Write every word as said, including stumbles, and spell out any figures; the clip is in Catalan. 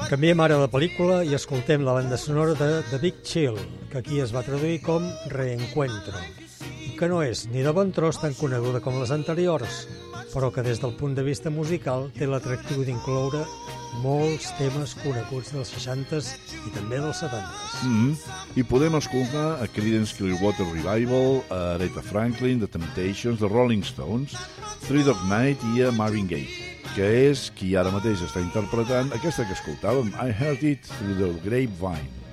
Canviem ara de pel·lícula i escoltem la banda sonora de The Big Chill, que aquí es va traduir com Reencuentro, que no és ni de bon tros tan coneguda com les anteriors, però que des del punt de vista musical té l'atractiu d'incloure molts temes coneguts dels seixantes i també dels setantes. Mm-hmm. I podem escoltar a Creedence Clearwater Revival, a Aretha Franklin, The Temptations, The Rolling Stones, Three Dog Night i a Marvin Gaye, que és qui ara mateix està interpretant aquesta que escoltàvem, I Heard It Through the Grapevine.